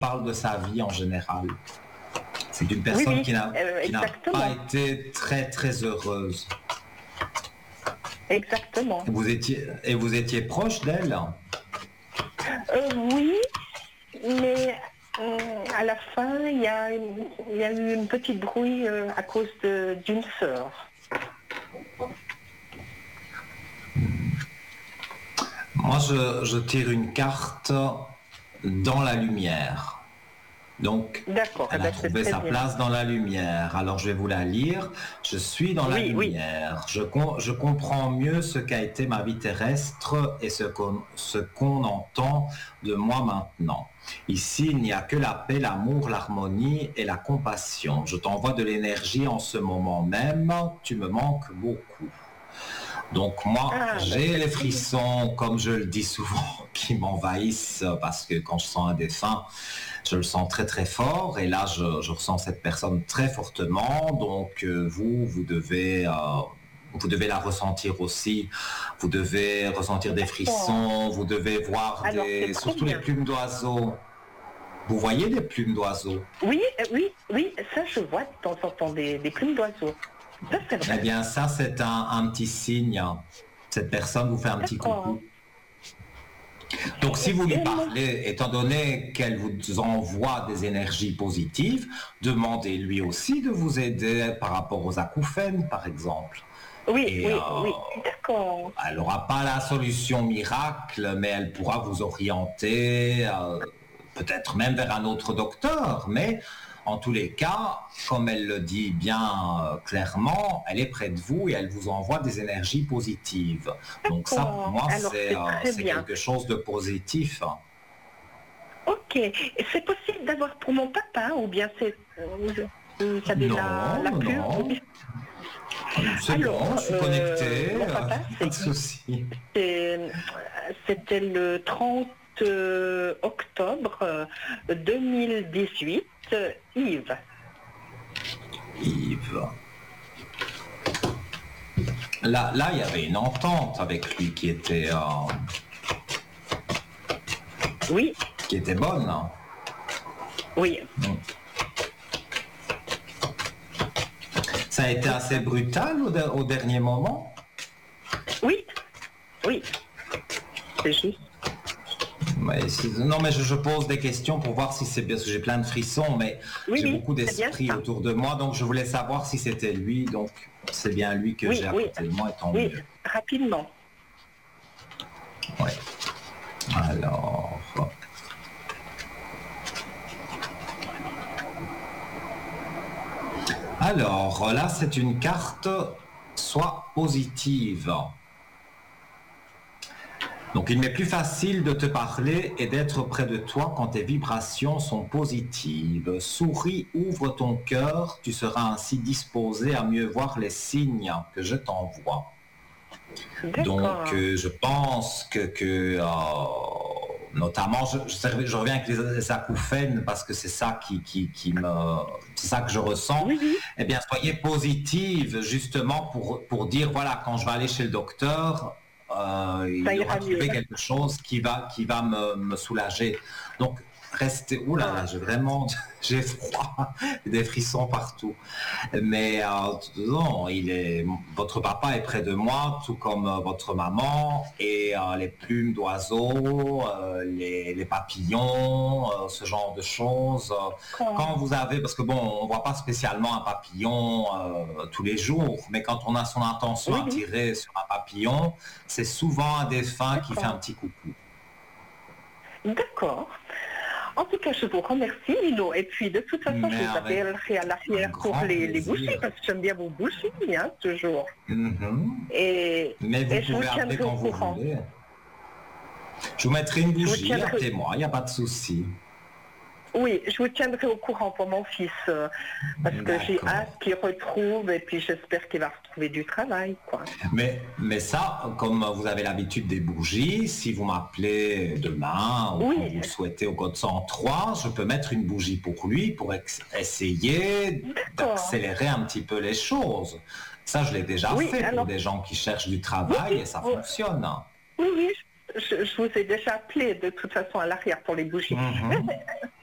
parle de sa vie en général. C'est une personne qui n'a pas été très très heureuse. Exactement. Vous étiez proche d'elle? Oui, mais à la fin, il y a eu une petite brouille à cause d'une sœur. Moi, je tire une carte dans la lumière. Donc, elle a trouvé sa place dans la lumière. Alors, je vais vous la lire. Je suis dans la lumière. Je comprends mieux ce qu'a été ma vie terrestre et ce qu'on entend de moi maintenant. Ici, il n'y a que la paix, l'amour, l'harmonie et la compassion. Je t'envoie de l'énergie en ce moment même. Tu me manques beaucoup. Donc moi, j'ai les frissons, comme je le dis souvent, qui m'envahissent parce que quand je sens un défunt, je le sens très très fort et là je ressens cette personne très fortement. Donc vous devez la ressentir aussi. Vous devez ressentir des frissons, vous devez voir surtout les plumes d'oiseaux. Vous voyez des plumes d'oiseaux? Oui, ça je vois de temps en temps des plumes d'oiseaux. Eh bien, ça, c'est un petit signe. Cette personne vous fait un petit coucou. Donc, si vous lui parlez, étant donné qu'elle vous envoie des énergies positives, demandez-lui aussi de vous aider par rapport aux acouphènes, par exemple. Oui, d'accord. Elle n'aura pas la solution miracle, mais elle pourra vous orienter, peut-être même vers un autre docteur, mais... En tous les cas, comme elle le dit bien clairement, elle est près de vous et elle vous envoie des énergies positives. Donc ça, pour moi, c'est quelque chose de positif. Ok. C'est possible d'avoir pour mon papa ou bien c'est... vous savez la pure. C'est bon, je suis connecté. Mon papa, pas de souci. C'était le 30 octobre 2018. Yves. Là, il y avait une entente avec lui qui était... Oui. Qui était bonne. Hein. Oui. Ça a été assez brutal au dernier moment? Oui. C'est juste. Non, mais je pose des questions pour voir si c'est bien, parce que j'ai plein de frissons, mais j'ai beaucoup d'esprit autour de moi, donc je voulais savoir si c'était lui, donc c'est bien lui que j'ai à côté de moi, et tant mieux. Rapidement. Oui. Alors, là, c'est une carte soit positive. Donc, il m'est plus facile de te parler et d'être près de toi quand tes vibrations sont positives. Souris, ouvre ton cœur, tu seras ainsi disposé à mieux voir les signes que je t'envoie. Donc, je pense que notamment, je reviens avec les acouphènes parce que c'est ça c'est ça que je ressens. Eh bien, soyez positive justement pour dire, voilà, quand je vais aller chez le docteur, il aura trouvé quelque chose qui va me soulager. Donc, restez... Ouh là là, j'ai froid, des frissons partout. Mais non, votre papa est près de moi, tout comme votre maman, et les plumes d'oiseaux, les papillons, ce genre de choses. Quand vous avez, parce que bon, on voit pas spécialement un papillon tous les jours, mais quand on a son intention à tirer sur un papillon, c'est souvent un défunt qui fait un petit coucou. D'accord. En tout cas, je vous remercie, Lino. Et puis, de toute façon, je vous appellerai à l'arrière pour les bougies, parce que j'aime bien vos bougies, hein, toujours. Mais vous pouvez appeler quand vous voulez. Je vous mettrai une bougie, appelez-moi, il n'y a pas de souci. Oui, je vous tiendrai au courant pour mon fils, parce que j'ai hâte qu'il retrouve, et puis j'espère qu'il va retrouver du travail, quoi. Mais ça, comme vous avez l'habitude des bougies, si vous m'appelez demain, ou quand vous le souhaitez au code 103, je peux mettre une bougie pour lui, pour essayer d'accélérer un petit peu les choses. Ça, je l'ai déjà fait pour des gens qui cherchent du travail, et ça fonctionne. Oui, je vous ai déjà appelé de toute façon à l'arrière pour les bougies.